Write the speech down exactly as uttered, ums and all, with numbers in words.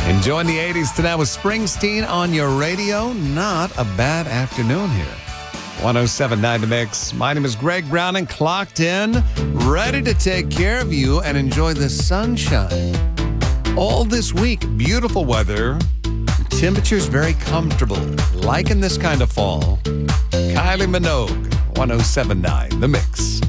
Enjoying the eighties tonight with Springsteen on your radio. Not a bad afternoon here. one oh seven point nine The Mix. My name is Greg Brown and clocked in, ready to take care of you and enjoy the sunshine. All this week, beautiful weather. Temperatures very comfortable. Liking this kind of fall. Kylie Minogue, one oh seven point nine The Mix.